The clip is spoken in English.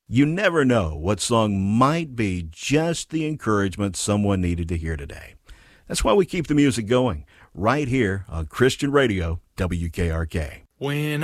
You never know what song might be just the encouragement someone needed to hear today. That's why we keep the music going right here on Christian Radio, WKRK. When